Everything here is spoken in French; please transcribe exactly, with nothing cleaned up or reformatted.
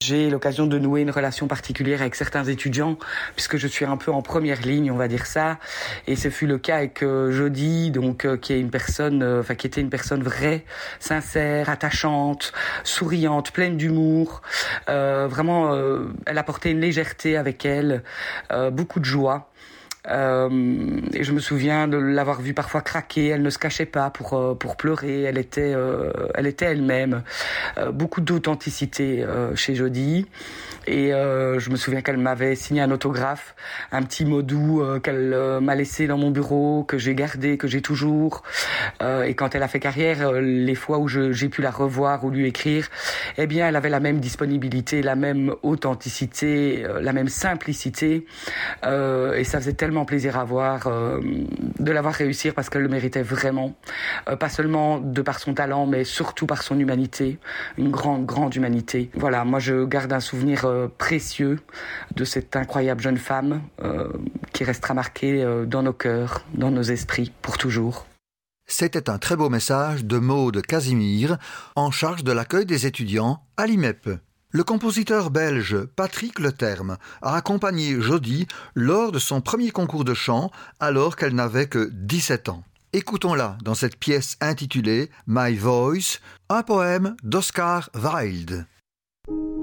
J'ai l'occasion de nouer une relation particulière avec certains étudiants, puisque je suis un peu en première ligne, on va dire ça. Et ce fut le cas avec euh, Jodie, donc euh, qui est une personne, euh, enfin qui était une personne vraie, sincère, attachante, souriante, pleine d'humour. Euh, vraiment, euh, elle apportait une légèreté avec elle, euh, beaucoup de joie. Euh, et je me souviens de l'avoir vue parfois craquer. Elle ne se cachait pas pour euh, pour pleurer. Elle était euh, elle était elle-même. Euh, beaucoup d'authenticité euh, chez Jodie. Et euh, je me souviens qu'elle m'avait signé un autographe, un petit mot doux euh, qu'elle euh, m'a laissé dans mon bureau, que j'ai gardé, que j'ai toujours. Euh, et quand elle a fait carrière, euh, les fois où je, j'ai pu la revoir ou lui écrire, eh bien, elle avait la même disponibilité, la même authenticité, euh, la même simplicité. Euh, et ça faisait tellement plaisir à voir, euh, de la voir réussir parce qu'elle le méritait vraiment. Euh, pas seulement de par son talent, mais surtout par son humanité. Une grande, grande humanité. Voilà, moi je garde un souvenir euh, précieux de cette incroyable jeune femme euh, qui restera marquée euh, dans nos cœurs, dans nos esprits, pour toujours. C'était un très beau message de Maude Casimir, en charge de l'accueil des étudiants à l'I M E P. Le compositeur belge Patrick Leterme a accompagné Jodie lors de son premier concours de chant alors qu'elle n'avait que dix-sept ans. Écoutons-la dans cette pièce intitulée My Voice, un poème d'Oscar Wilde.